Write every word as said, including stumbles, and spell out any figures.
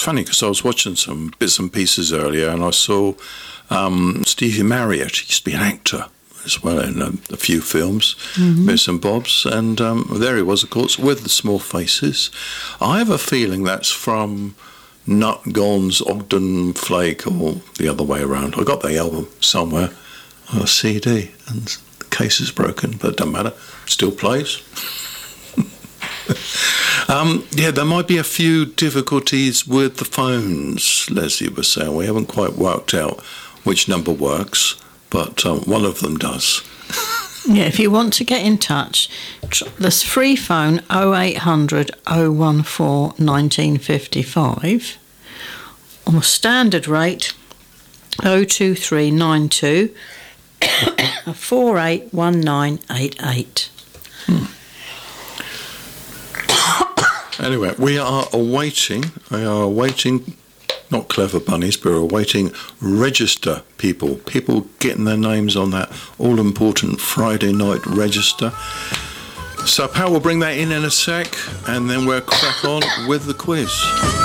funny because I was watching some bits and pieces earlier, and I saw um, Stevie Marriott. He used to be an actor as well in um, a few films, mm-hmm. bits and bobs, and um, there he was, of course, with the Small Faces. I have a feeling that's from Nut Gone's Ogden Flake, or the other way around. I got the album somewhere on a C D, and the case is broken, but it doesn't matter. Still plays. um, yeah, there might be a few difficulties with the phones, Leslie was saying. We haven't quite worked out which number works, but um, one of them does. Yeah, if you want to get in touch, tr- there's free phone oh eight hundred, oh one four, nineteen fifty-five. On a standard rate, oh two three nine two, four eight one nine eight eight. Hmm. Anyway, we are awaiting, we are awaiting, not clever bunnies, but we're awaiting register people, people getting their names on that all-important Friday night register. So Pat will bring that in in a sec, and then we'll crack on with the quiz.